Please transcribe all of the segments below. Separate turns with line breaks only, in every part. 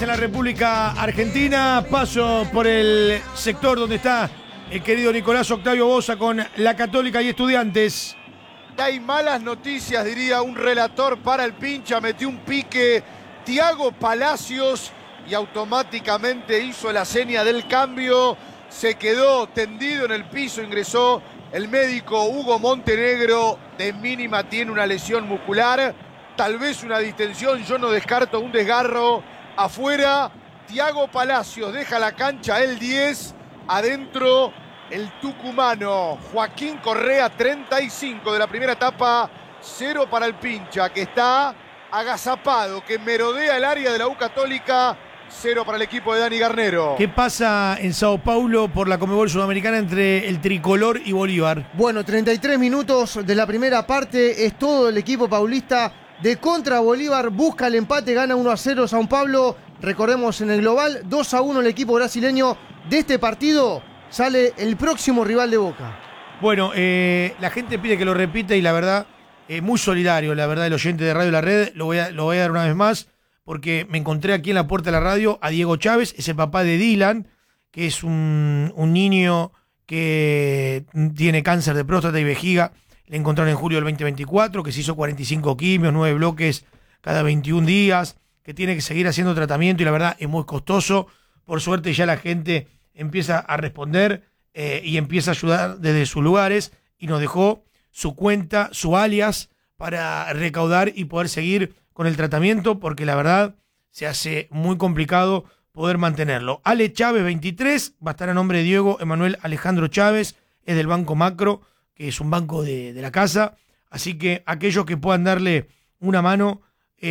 en la República Argentina. Paso por el sector donde está el querido Nicolás Octavio Bosa con la Católica y Estudiantes.
Hay malas noticias, diría un relator para el pincha. Metió un pique Thiago Palacios y automáticamente hizo la seña del cambio. Se quedó tendido en el piso, ingresó el médico Hugo Montenegro. De mínima tiene una lesión muscular, tal vez una distensión, yo no descarto un desgarro. Afuera, Thiago Palacios deja la cancha, el 10, adentro el tucumano Joaquín Correa, 35 de la primera etapa, 0 para el pincha, que está agazapado, que merodea el área de la U Católica, 0 para el equipo de Dani Garnero.
¿Qué pasa en Sao Paulo por la Conmebol Sudamericana entre el Tricolor y Bolívar?
Bueno, 33 minutos de la primera parte, es todo el equipo paulista de contra Bolívar, busca el empate, gana 1-0 Sao Paulo. Recordemos en el global, 2-1 el equipo brasileño. De este partido sale el próximo rival de Boca.
Bueno, la gente pide que lo repita y la verdad, muy solidario, la verdad, el oyente de Radio La Red, lo voy a dar una vez más, porque me encontré aquí en la puerta de la radio a Diego Chávez, es el papá de Dylan, que es un niño que tiene cáncer de próstata y vejiga. Le encontraron en julio del 2024, que se hizo 45 quimios, 9 bloques cada 21 días, que tiene que seguir haciendo tratamiento y la verdad es muy costoso. Por suerte ya la gente empieza a responder y empieza a ayudar desde sus lugares y nos dejó su cuenta, su alias, para recaudar y poder seguir con el tratamiento, porque la verdad se hace muy complicado poder mantenerlo. Ale Chávez, 23, va a estar a nombre de Diego Emanuel Alejandro Chávez, es del Banco Macro, que es un banco de la casa, así que aquellos que puedan darle una mano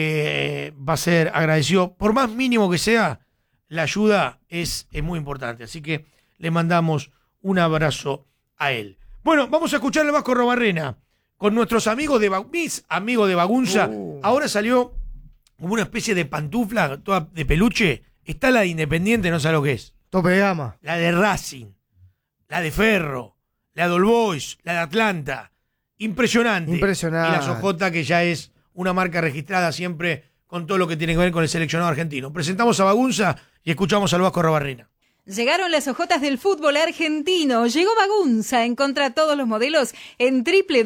va a ser agradecido, por más mínimo que sea, la ayuda es muy importante, así que le mandamos un abrazo a él. Bueno, vamos a escuchar al Vasco Robarrena con nuestros amigos mis amigos de Bagunza. Ahora salió como una especie de pantufla toda de peluche, está la de Independiente, no sé lo que es.
Tope de gama.
La de Racing, la de Ferro, la de All Boys, la de Atlanta. Impresionante.
Impresionante.
Y la Sojota, que ya es una marca registrada siempre con todo lo que tiene que ver con el seleccionado argentino. Presentamos a Bagunza y escuchamos al Vasco Robarrena.
Llegaron las hojotas del fútbol argentino. Llegó Bagunza. Encontrá todos los modelos en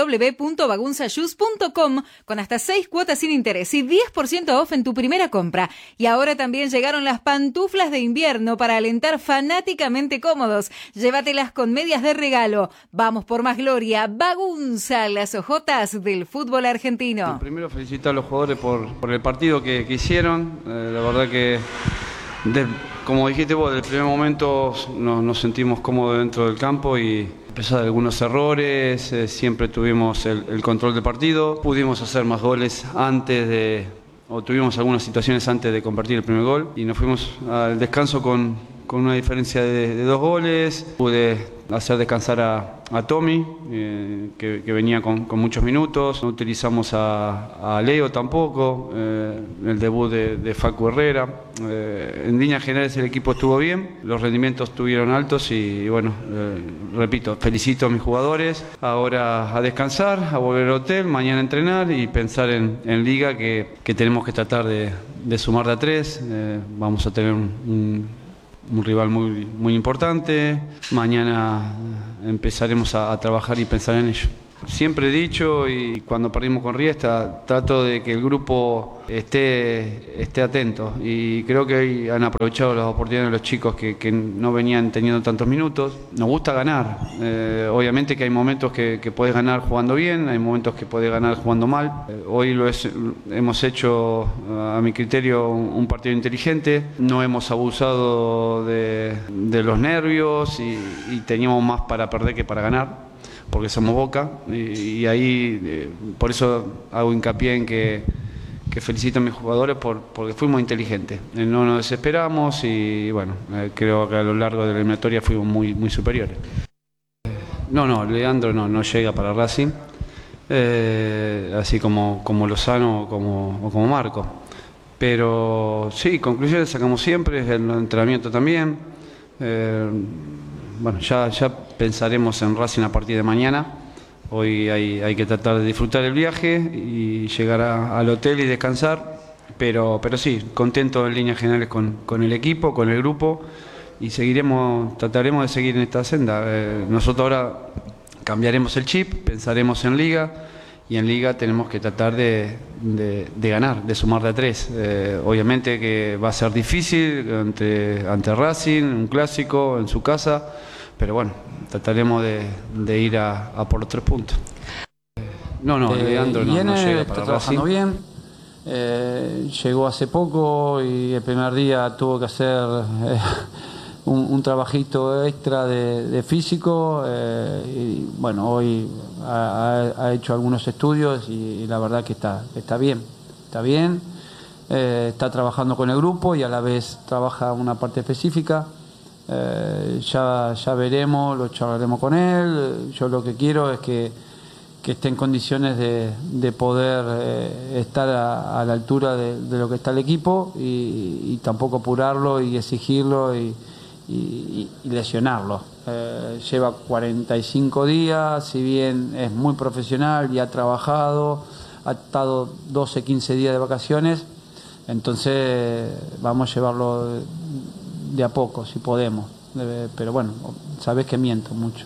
www.bagunzashoes.com con hasta 6 cuotas sin interés y 10% off en tu primera compra. Y ahora también llegaron las pantuflas de invierno para alentar fanáticamente cómodos. Llévatelas con medias de regalo. Vamos por más gloria. Bagunza, las hojotas del fútbol argentino.
Primero felicitar a los jugadores por el partido que hicieron. La verdad que como dijiste vos, desde el primer momento nos sentimos cómodos dentro del campo y a pesar de algunos errores, siempre tuvimos el control del partido. Pudimos hacer más goles tuvimos algunas situaciones antes de convertir el primer gol y nos fuimos al descanso con una diferencia de 2 goles. Pude hacer descansar a Tommy, que venía con muchos minutos. No utilizamos a Leo tampoco, el debut de Facu Herrera. En líneas generales el equipo estuvo bien, los rendimientos estuvieron altos y bueno, repito, felicito a mis jugadores. Ahora a descansar, a volver al hotel, mañana a entrenar y pensar en Liga, que tenemos que tratar de sumar de a 3. Vamos a tener un rival muy importante. Mañana empezaremos a trabajar y pensar en ello. Siempre he dicho, y cuando perdimos con Riestra, trato de que el grupo esté atento. Y creo que hoy han aprovechado las oportunidades de los chicos que no venían teniendo tantos minutos. Nos gusta ganar. Obviamente que hay momentos que podés ganar jugando bien, hay momentos que podés ganar jugando mal. Hoy hemos hecho, a mi criterio, un partido inteligente. No hemos abusado de los nervios y teníamos más para perder que para ganar, porque somos Boca, y ahí por eso hago hincapié en que felicito a mis jugadores porque fuimos inteligentes, no nos desesperamos y bueno, creo que a lo largo de la eliminatoria fuimos muy superiores. No, Leandro no llega para Racing, así como Lozano o como Marco, pero sí, conclusiones sacamos siempre, el entrenamiento también. Bueno, ya pensaremos en Racing a partir de mañana. Hoy hay que tratar de disfrutar el viaje y llegar al hotel y descansar pero sí, contento en líneas generales con el equipo, con el grupo, y trataremos de seguir en esta senda. Nosotros ahora cambiaremos el chip, pensaremos en Liga, y en Liga tenemos que tratar de ganar, de sumar de a 3. Obviamente que va a ser difícil ante Racing, un clásico en su casa, pero bueno, trataremos de ir a por los 3 puntos. Leandro no llega para
trabajando
Racing.
bien, llegó hace poco y el primer día tuvo que hacer un trabajito extra de físico, y bueno, hoy ha hecho algunos estudios y la verdad que está bien, está trabajando con el grupo y a la vez trabaja una parte específica. Ya veremos, lo charlaremos con él. Yo lo que quiero es que esté en condiciones de poder estar a la altura de lo que está el equipo y tampoco apurarlo y exigirlo y lesionarlo. Lleva 45 días, si bien es muy profesional y ha trabajado, ha estado 12, 15 días de vacaciones, entonces vamos a llevarlo de a poco, si podemos. Pero bueno, sabés que miento mucho.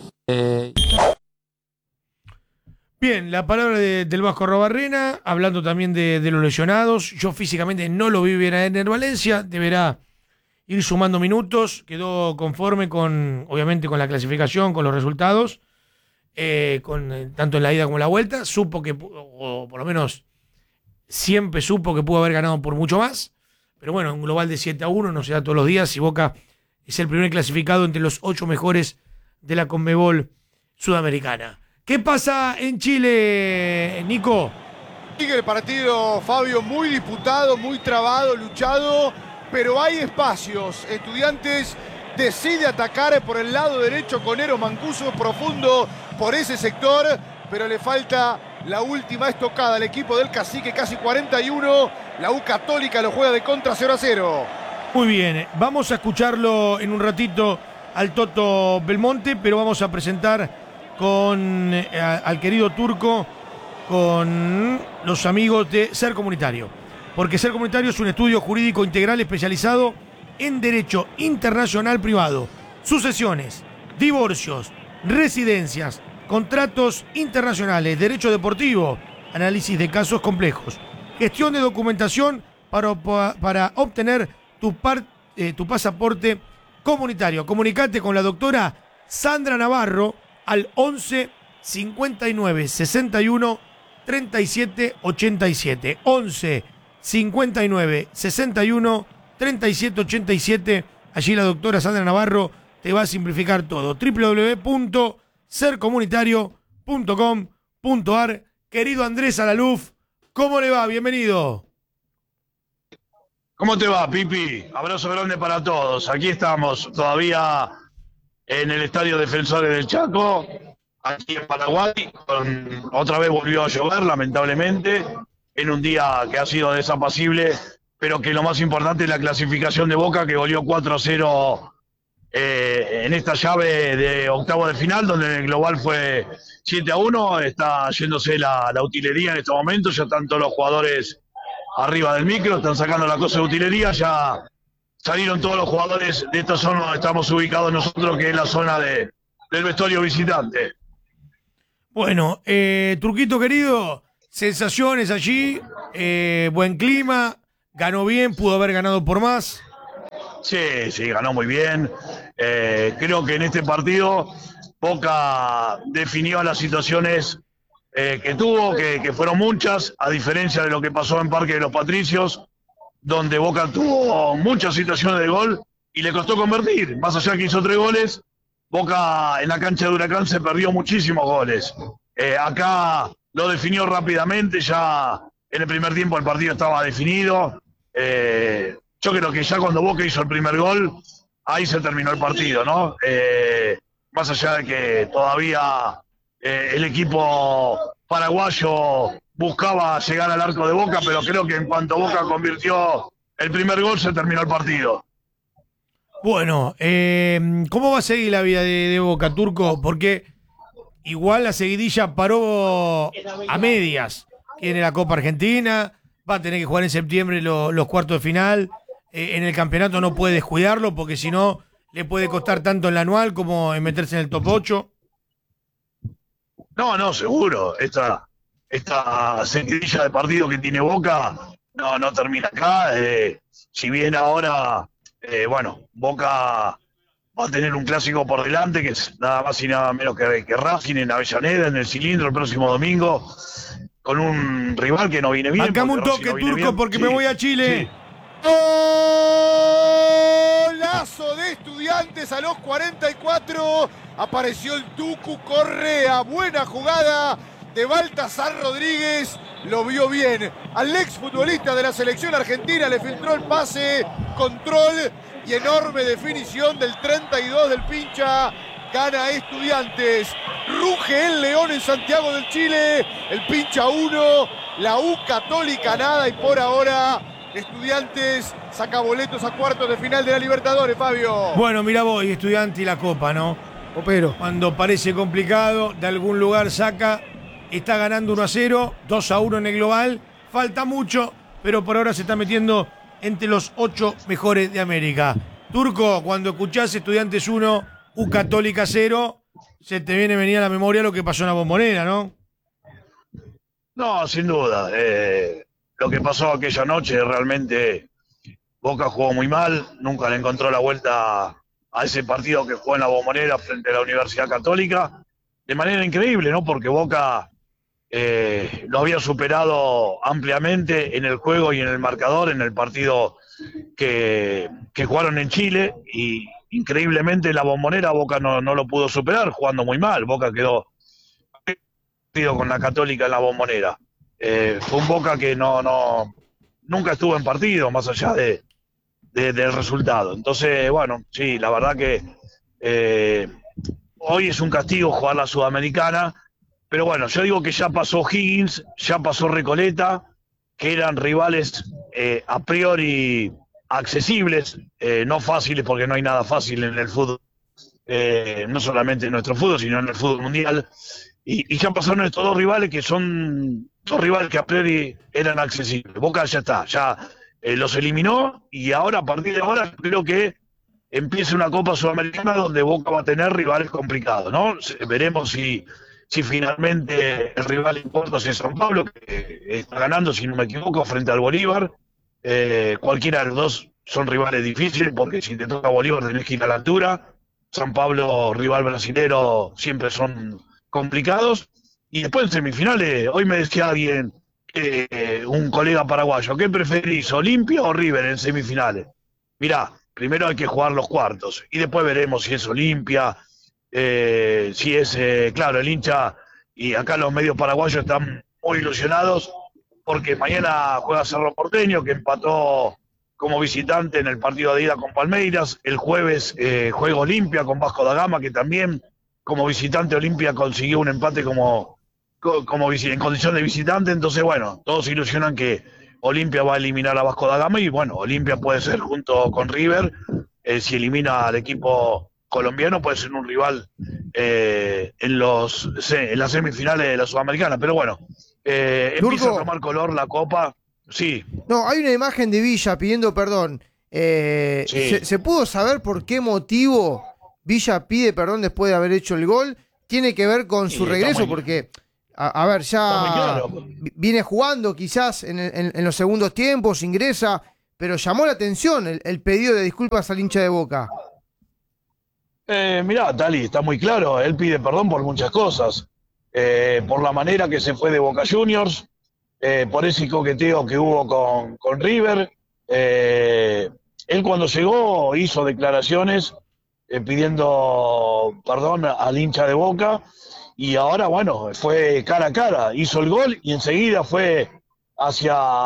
Bien, la palabra del Vasco Arrobarrena, hablando también de los lesionados. Yo físicamente no lo vi bien a Ener Valencia, deberá ir sumando minutos, quedó conforme obviamente con la clasificación, con los resultados, tanto en la ida como en la vuelta, supo que, o por lo menos siempre supo que pudo haber ganado por mucho más, pero bueno, un global de 7-1 no se da todos los días, y Boca es el primer clasificado entre los 8 mejores de la Conmebol Sudamericana. ¿Qué pasa en Chile, Nico?
Sigue el partido, Fabio, muy disputado, muy trabado, luchado, pero hay espacios. Estudiantes decide atacar por el lado derecho con Eros Mancuso, profundo por ese sector, pero le falta la última estocada al equipo del Cacique, casi 41. La U Católica lo juega de contra 0-0.
Muy bien, vamos a escucharlo en un ratito al Toto Belmonte, pero vamos a presentar al querido Turco con los amigos de Ser Comunitario. Porque Ser Comunitario es un estudio jurídico integral especializado en derecho internacional privado, sucesiones, divorcios, residencias, contratos internacionales, derecho deportivo, análisis de casos complejos, gestión de documentación para obtener tu pasaporte comunitario. Comunicate con la doctora Sandra Navarro al 11 59 61 37 87. 11 59 61 37 87. Allí la doctora Sandra Navarro te va a simplificar todo. www.sercomunitario.com.ar. Querido Andrés Alaluf, ¿cómo le va? Bienvenido.
¿Cómo te va, Pipi? Abrazo grande para todos. Aquí estamos todavía en el Estadio Defensores del Chaco, aquí en Paraguay. Otra vez volvió a llover, lamentablemente, en un día que ha sido desapacible, pero que lo más importante es la clasificación de Boca, que goleó 4-0 en esta llave de octavo de final, donde el global fue 7-1. Está yéndose la utilería en estos momentos, ya están todos los jugadores arriba del micro, están sacando la cosa de utilería, ya salieron todos los jugadores de esta zona donde estamos ubicados nosotros, que es la zona del vestuario visitante.
Bueno, Turquito querido, sensaciones allí, buen clima, ganó bien, pudo haber ganado por más.
Sí, ganó muy bien. Creo que en este partido Boca definió las situaciones que tuvo, que fueron muchas, a diferencia de lo que pasó en Parque de los Patricios, donde Boca tuvo muchas situaciones de gol y le costó convertir. Más allá que hizo 3 goles, Boca en la cancha de Huracán se perdió muchísimos goles. Acá lo definió rápidamente, ya en el primer tiempo el partido estaba definido. Yo creo que ya cuando Boca hizo el primer gol, ahí se terminó el partido, ¿no? Más allá de que todavía el equipo paraguayo buscaba llegar al arco de Boca, pero creo que en cuanto Boca convirtió el primer gol, se terminó el partido.
Bueno, ¿cómo va a seguir la vida de Boca, Turco? Porque igual la seguidilla paró a medias. Tiene la Copa Argentina, va a tener que jugar en septiembre los cuartos de final. En el campeonato no puede descuidarlo porque si no le puede costar tanto en la anual como en meterse en el top 8.
No, seguro. Esta seguidilla de partido que tiene Boca no termina acá. Si bien ahora, Boca va a tener un clásico por delante, que es nada más y nada menos que Racing en Avellaneda, en el Cilindro, el próximo domingo, con un rival que no viene bien.
Acá un toque,
no
Turco,
bien.
porque
Sí,
me voy a Chile.
sí.
Golazo de Estudiantes a los 44. Apareció el Tucu Correa. Buena jugada de Baltasar Rodríguez. Lo vio bien. Al exfutbolista de la selección argentina le filtró el pase. Control y enorme definición del 32 del Pincha. Gana Estudiantes. Ruge el León en Santiago del Chile. El Pincha 1. La U Católica nada. Y por ahora Estudiantes saca boletos a cuartos de final de la Libertadores, Fabio.
Bueno, mira vos, y Estudiante y la Copa, ¿no?
Opero.
Cuando parece complicado, de algún lugar saca, está ganando 1-0, 2-1 en el global, falta mucho, pero por ahora se está metiendo entre los 8 mejores de América. Turco, cuando escuchás Estudiantes 1, U Católica 0, se te venía a la memoria lo que pasó en la Bombonera, ¿no?
No, sin duda. Lo que pasó aquella noche, realmente Boca jugó muy mal, nunca le encontró la vuelta a ese partido que jugó en la Bombonera frente a la Universidad Católica, de manera increíble, ¿no? Porque Boca lo había superado ampliamente en el juego y en el marcador, en el partido que jugaron en Chile, y increíblemente en la Bombonera Boca no lo pudo superar, jugando muy mal. Boca quedó con la Católica en la Bombonera. Fue un Boca que nunca estuvo en partido, más allá del resultado. Entonces, bueno, sí, la verdad que hoy es un castigo jugar la Sudamericana, pero bueno, yo digo que ya pasó Higgins, ya pasó Recoleta, que eran rivales a priori accesibles, no fáciles, porque no hay nada fácil en el fútbol, no solamente en nuestro fútbol, sino en el fútbol mundial. Y ya pasaron estos dos rivales que son dos rivales que a priori eran accesibles. Boca ya está, ya los eliminó, y ahora, a partir de ahora, creo que empieza una Copa Sudamericana donde Boca va a tener rivales complicados, ¿no? Veremos si finalmente el rival importa es San Pablo, que está ganando, si no me equivoco, frente al Bolívar. Cualquiera de los dos son rivales difíciles, porque si te toca Bolívar tenés que ir a la altura. San Pablo, rival brasilero, siempre son complicados. Y después en semifinales, hoy me decía alguien, un colega paraguayo, ¿qué preferís, Olimpia o River en semifinales? Mirá, primero hay que jugar los cuartos y después veremos si es Olimpia, si es, claro, el hincha, y acá los medios paraguayos están muy ilusionados porque mañana juega Cerro Porteño, que empató como visitante en el partido de ida con Palmeiras. El jueves juega Olimpia con Vasco da Gama, que también como visitante Olimpia consiguió un empate en condición de visitante. Entonces, bueno, todos se ilusionan que Olimpia va a eliminar a Vasco da Gama, y bueno, Olimpia puede ser, junto con River, si elimina al equipo colombiano, puede ser un rival en las semifinales de la Sudamericana. Pero bueno, empieza a tomar color la Copa. Sí.
No, hay una imagen de Villa pidiendo perdón.
Sí.
¿Se pudo saber por qué motivo Villa pide perdón después de haber hecho el gol? ¿Tiene que ver con su regreso? Porque, a ver, ya
claro.
Viene jugando quizás en los segundos tiempos, ingresa, pero llamó la atención el pedido de disculpas al hincha de Boca.
Mirá, Tali, está muy claro, él pide perdón por muchas cosas. Por la manera que se fue de Boca Juniors, por ese coqueteo que hubo con River. Él cuando llegó hizo declaraciones pidiendo perdón al hincha de Boca, y ahora, bueno, fue cara a cara, hizo el gol y enseguida fue hacia